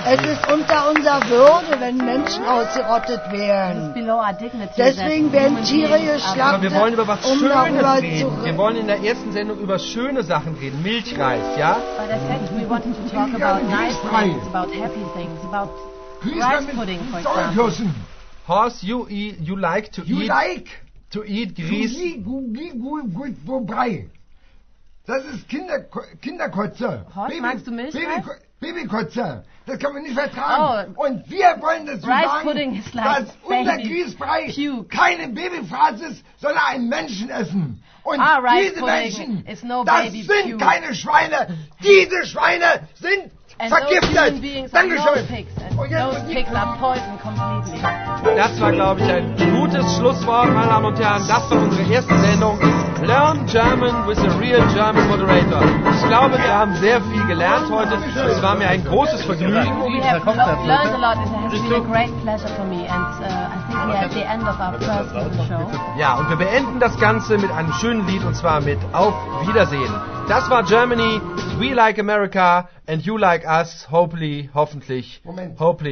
Es ist unter unserer Würde, wenn Menschen ausgerottet werden. Deswegen werden Tiere geschlachtet. Aber wir wollen über was Schönes darüber reden. Wir wollen in der ersten Sendung über schöne Sachen reden. Milchreis, ja? But I said we wanted to talk about nice things, about happy things, about rice pudding, for example. Horst, you like to You eat... like? To eat Grieß... Gut, wobei? Das ist Kinderkotze. Horst, magst du Milchreis? Babykotze. Das kann man nicht vertragen. Oh. Und wir wollen dazu sagen, dass unser Grießbrei keine Babyfraß ist, sondern ein Menschenessen. Und diese Menschen, das sind keine Schweine. Diese Schweine sind vergiftet. Dankeschön. Das war, glaube ich, ein gutes Schlusswort, meine Damen und Herren. Das war unsere erste Sendung. Learn German with a real German moderator. Ich glaube, wir haben sehr viel gelernt heute. Es war mir ein großes Vergnügen. We have learned a lot. It has been a great pleasure for me, and I think we are at the end of our first show. Ja, und wir beenden das Ganze mit einem schönen Lied, und zwar mit Auf Wiedersehen. Das war Germany, we like America, and you like us, hoffentlich.